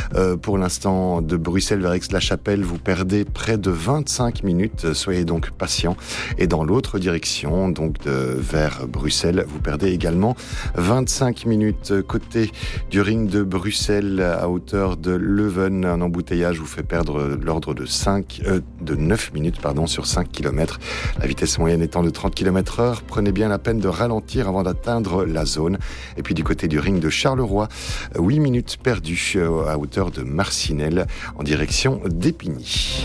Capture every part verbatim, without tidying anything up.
Euh, pour l'instant, de Bruxelles vers Aix-la-Chapelle, vous perdez près de vingt-cinq minutes. Soyez donc patient. Et dans l'autre direction, donc de, vers Bruxelles, vous perdez également vingt-cinq minutes. Côté du ring de Bruxelles, à hauteur de Leuven, un embouteillage vous fait perdre l'ordre de, cinq, euh, de neuf minutes pardon, sur cinq kilomètres. La vitesse moyenne étant de trente kilomètres heure, prenez bien la peine de ralentir avant d'atteindre la zone. Et puis du côté du ring de Charleroi, huit minutes perdues à hauteur de Marcinelle en direction d'Épigny.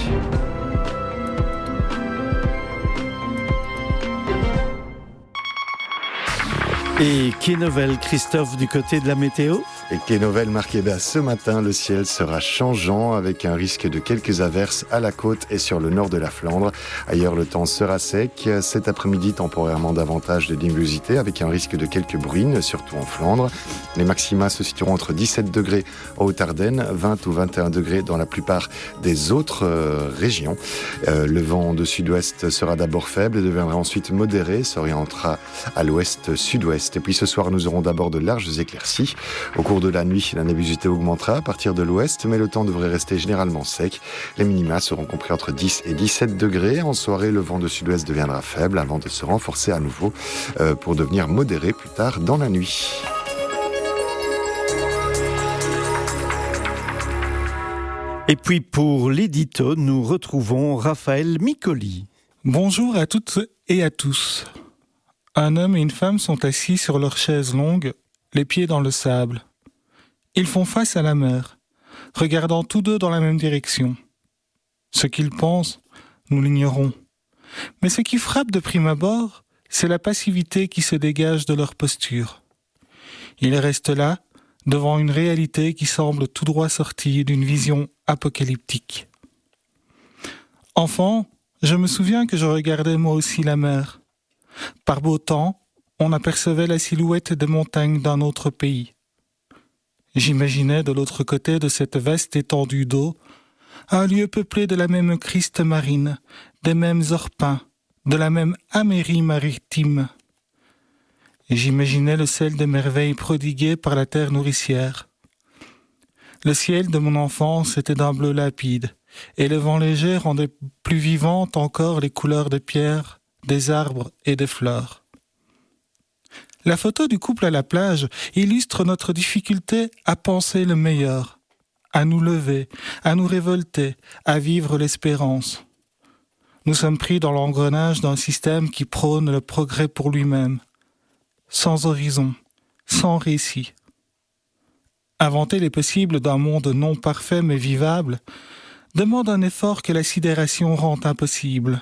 Et quelle nouvelle, Christophe, du côté de la météo ? Et quelle nouvelle, Marc, eh bien, ce matin, le ciel sera changeant avec un risque de quelques averses à la côte et sur le nord de la Flandre. Ailleurs, le temps sera sec. Cet après-midi, temporairement davantage de nuvolosité avec un risque de quelques bruines, surtout en Flandre. Les maxima se situeront entre dix-sept degrés en Haute-Ardenne, vingt ou vingt et un degrés dans la plupart des autres euh, régions. Euh, le vent de sud-ouest sera d'abord faible et deviendra ensuite modéré, s'orientera à l'ouest-sud-ouest. Et puis ce soir, nous aurons d'abord de larges éclaircies. Au cours de la nuit, la nébulosité augmentera à partir de l'ouest, mais le temps devrait rester généralement sec. Les minima seront compris entre dix et dix-sept degrés. En soirée, le vent de sud-ouest deviendra faible avant de se renforcer à nouveau euh, pour devenir modéré plus tard dans la nuit. Et puis pour l'édito, nous retrouvons Raphaël Micoli. Bonjour à toutes et à tous. Un homme et une femme sont assis sur leur chaise longue, les pieds dans le sable. Ils font face à la mer, regardant tous deux dans la même direction. Ce qu'ils pensent, nous l'ignorons. Mais ce qui frappe de prime abord, c'est la passivité qui se dégage de leur posture. Ils restent là, devant une réalité qui semble tout droit sortie d'une vision apocalyptique. Enfant, je me souviens que je regardais moi aussi la mer. Par beau temps, on apercevait la silhouette des montagnes d'un autre pays. J'imaginais de l'autre côté de cette vaste étendue d'eau, un lieu peuplé de la même criste marine, des mêmes orpins, de la même Amérie maritime. Et j'imaginais le sel des merveilles prodiguées par la terre nourricière. Le ciel de mon enfance était d'un bleu lapide, et le vent léger rendait plus vivantes encore les couleurs des pierres, des arbres et des fleurs. La photo du couple à la plage illustre notre difficulté à penser le meilleur, à nous lever, à nous révolter, à vivre l'espérance. Nous sommes pris dans l'engrenage d'un système qui prône le progrès pour lui-même, sans horizon, sans récit. Inventer les possibles d'un monde non parfait mais vivable demande un effort que la sidération rend impossible.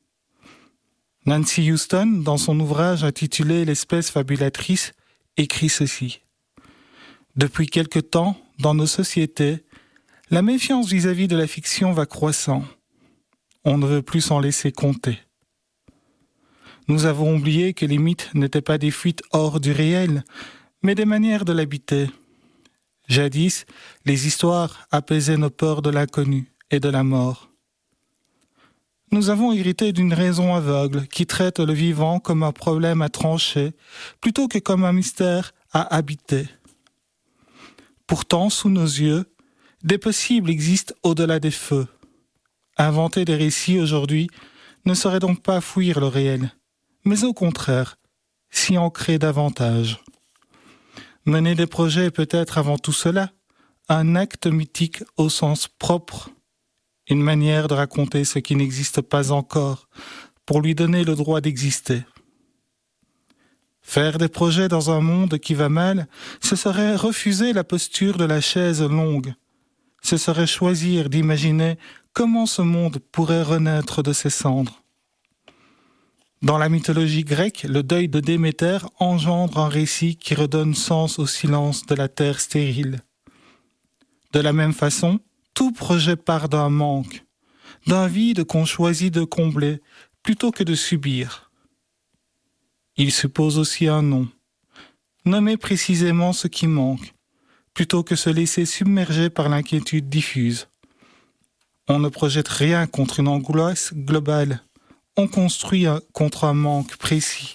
Nancy Houston, dans son ouvrage intitulé « L'espèce fabulatrice », écrit ceci. « Depuis quelque temps, dans nos sociétés, la méfiance vis-à-vis de la fiction va croissant. On ne veut plus s'en laisser compter. Nous avons oublié que les mythes n'étaient pas des fuites hors du réel, mais des manières de l'habiter. Jadis, les histoires apaisaient nos peurs de l'inconnu et de la mort. Nous avons hérité d'une raison aveugle qui traite le vivant comme un problème à trancher plutôt que comme un mystère à habiter. Pourtant, sous nos yeux, des possibles existent au-delà des feux. Inventer des récits aujourd'hui ne serait donc pas fuir le réel, mais au contraire, s'y ancrer davantage. Mener des projets est peut-être avant tout cela, un acte mythique au sens propre, une manière de raconter ce qui n'existe pas encore, pour lui donner le droit d'exister. Faire des projets dans un monde qui va mal, ce serait refuser la posture de la chaise longue. Ce serait choisir d'imaginer comment ce monde pourrait renaître de ses cendres. Dans la mythologie grecque, le deuil de Déméter engendre un récit qui redonne sens au silence de la terre stérile. De la même façon, tout projet part d'un manque, d'un vide qu'on choisit de combler plutôt que de subir. Il suppose aussi un nom, nommer précisément ce qui manque, plutôt que se laisser submerger par l'inquiétude diffuse. On ne projette rien contre une angoisse globale, on construit un, contre un manque précis.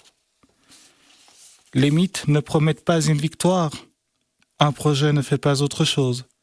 Les mythes ne promettent pas une victoire, un projet ne fait pas autre chose.